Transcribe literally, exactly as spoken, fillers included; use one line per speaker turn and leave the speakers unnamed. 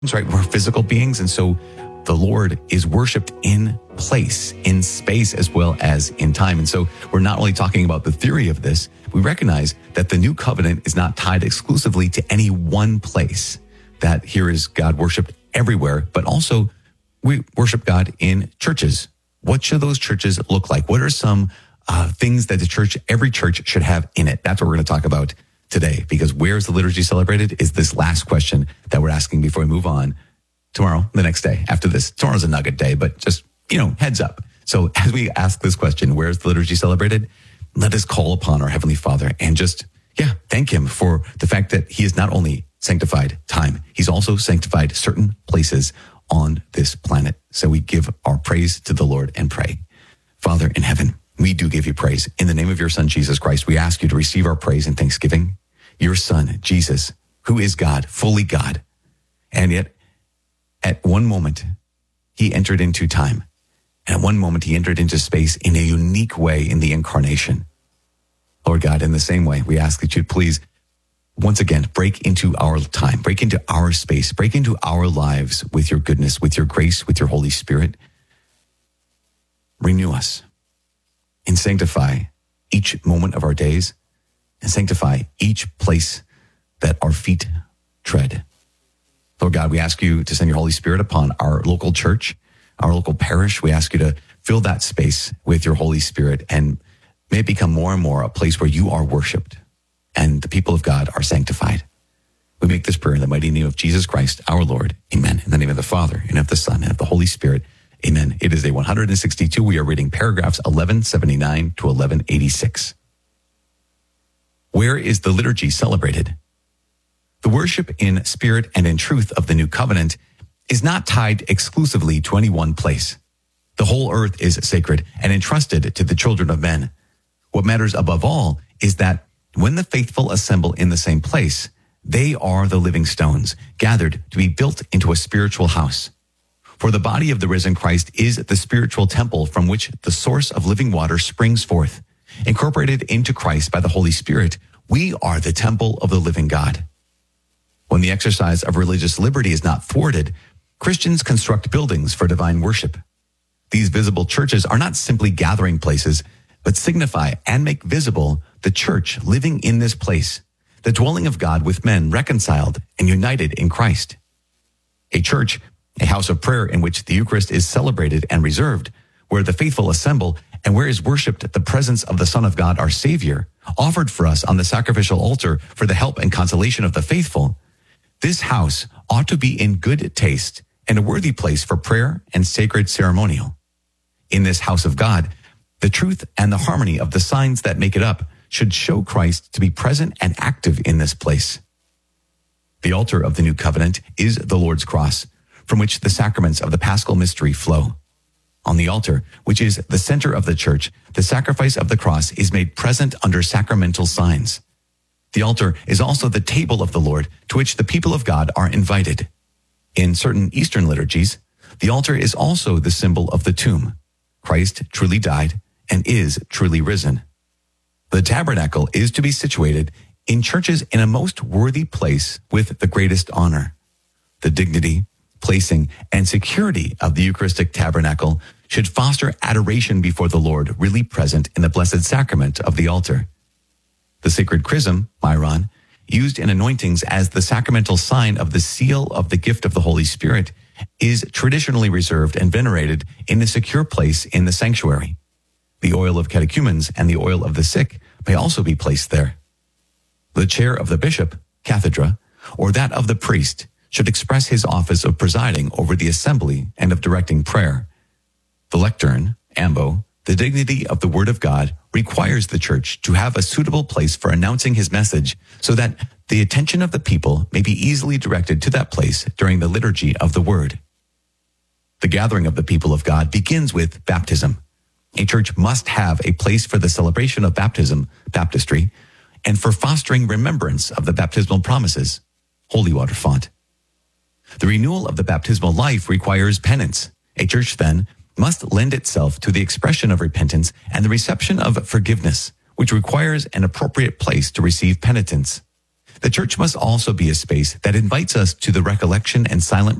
right? We're physical beings. And so the Lord is worshiped in place, in space, as well as in time. And so we're not only talking about the theory of this, we recognize that the new covenant is not tied exclusively to any one place, that here is God worshiped everywhere, but also we worship God in churches. What should those churches look like? What are some uh, things that the church, every church should have in it? That's what we're going to talk about today, because where is the liturgy celebrated is this last question that we're asking before we move on. Tomorrow, the next day after this. Tomorrow's a nugget day, but just, you know, heads up. So as we ask this question, where is the liturgy celebrated? Let us call upon our Heavenly Father and just, yeah, thank him for the fact that he has not only sanctified time, he's also sanctified certain places on this planet. So we give our praise to the Lord and pray. Father in heaven, we do give you praise. In the name of your Son, Jesus Christ, we ask you to receive our praise and thanksgiving. Your Son, Jesus, who is God, fully God, and yet at one moment, he entered into time. And at one moment, he entered into space in a unique way in the incarnation. Lord God, in the same way, we ask that you'd please, once again, break into our time, break into our space, break into our lives with your goodness, with your grace, with your Holy Spirit. Renew us and sanctify each moment of our days and sanctify each place that our feet tread. Lord God, we ask you to send your Holy Spirit upon our local church, our local parish. We ask you to fill that space with your Holy Spirit, and may it become more and more a place where you are worshiped and the people of God are sanctified. We make this prayer in the mighty name of Jesus Christ, our Lord. Amen. In the name of the Father, and of the Son, and of the Holy Spirit. Amen. It is day one hundred sixty-two. We are reading paragraphs eleven seventy-nine to eleven eighty-six. Where is the liturgy celebrated? The worship in spirit and in truth of the new covenant is not tied exclusively to any one place. The whole earth is sacred and entrusted to the children of men. What matters above all is that when the faithful assemble in the same place, they are the living stones gathered to be built into a spiritual house. For the body of the risen Christ is the spiritual temple from which the source of living water springs forth. Incorporated into Christ by the Holy Spirit, we are the temple of the living God. When the exercise of religious liberty is not thwarted, Christians construct buildings for divine worship. These visible churches are not simply gathering places, but signify and make visible the church living in this place, the dwelling of God with men reconciled and united in Christ. A church, a house of prayer in which the Eucharist is celebrated and reserved, where the faithful assemble and where is worshipped the presence of the Son of God, our Savior, offered for us on the sacrificial altar for the help and consolation of the faithful. This house ought to be in good taste and a worthy place for prayer and sacred ceremonial. In this house of God, the truth and the harmony of the signs that make it up should show Christ to be present and active in this place. The altar of the new covenant is the Lord's cross, from which the sacraments of the Paschal mystery flow. On the altar, which is the center of the church, the sacrifice of the cross is made present under sacramental signs. The altar is also the table of the Lord to which the people of God are invited. In certain Eastern liturgies, the altar is also the symbol of the tomb. Christ truly died and is truly risen. The tabernacle is to be situated in churches in a most worthy place with the greatest honor. The dignity, placing, and security of the Eucharistic tabernacle should foster adoration before the Lord really present in the Blessed Sacrament of the altar. The sacred chrism, myron, used in anointings as the sacramental sign of the seal of the gift of the Holy Spirit, is traditionally reserved and venerated in a secure place in the sanctuary. The oil of catechumens and the oil of the sick may also be placed there. The chair of the bishop, cathedra, or that of the priest should express his office of presiding over the assembly and of directing prayer. The lectern, ambo, the dignity of the Word of God, requires the church to have a suitable place for announcing his message so that the attention of the people may be easily directed to that place during the liturgy of the Word. The gathering of the people of God begins with baptism. A church must have a place for the celebration of baptism, baptistry, and for fostering remembrance of the baptismal promises, holy water font. The renewal of the baptismal life requires penance. A church, then, must lend itself to the expression of repentance and the reception of forgiveness, which requires an appropriate place to receive penitence. The church must also be a space that invites us to the recollection and silent